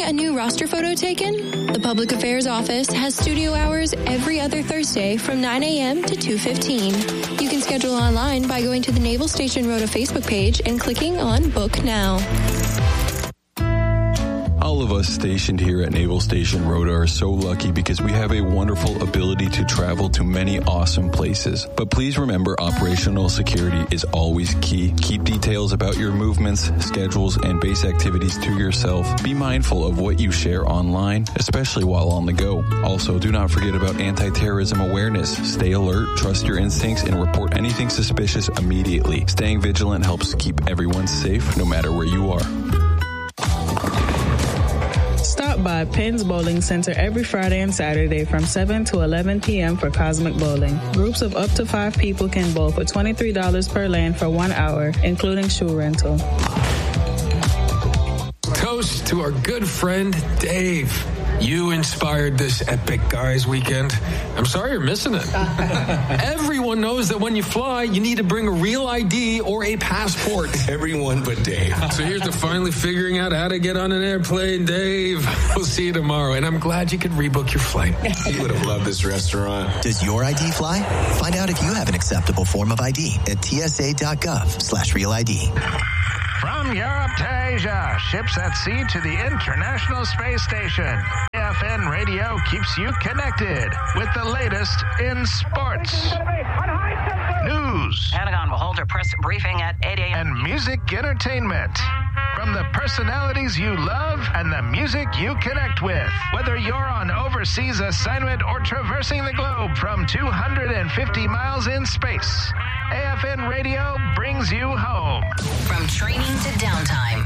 a new roster photo taken? The Public Affairs Office has studio hours every other Thursday from 9 a.m. to 2:15. You can schedule online by going to the Naval Station Rota Facebook page and clicking on Book Now. All of us stationed here at Naval Station Rota are so lucky because we have a wonderful ability to travel to many awesome places. But please remember, operational security is always key. Keep details about your movements, schedules, and base activities to yourself. Be mindful of what you share online, especially while on the go. Also, do not forget about anti-terrorism awareness. Stay alert, trust your instincts, and report anything suspicious immediately. Staying vigilant helps keep everyone safe, no matter where you are. Stop by Penn's Bowling Center every Friday and Saturday from 7 to 11 p.m. for Cosmic Bowling. Groups of up to 5 people can bowl for $23 per lane for 1 hour, including shoe rental. Toast to our good friend, Dave. You inspired this epic guys weekend. I'm sorry you're missing it. Everyone knows that when you fly, you need to bring a real ID or a passport. Everyone but Dave. So here's to finally figuring out how to get on an airplane, Dave. We'll see you tomorrow, and I'm glad you could rebook your flight. He would have loved this restaurant. Does your ID fly? Find out if you have an acceptable form of ID at tsa.gov/real ID. From Europe to Asia, ships at sea to the International Space Station. AFN Radio keeps you connected with the latest in sports, news, Pentagon will hold a press briefing at 8 a.m. and music entertainment. From the personalities you love and the music you connect with. Whether you're on overseas assignment or traversing the globe from 250 miles in space, AFN Radio brings you home. From training to downtime.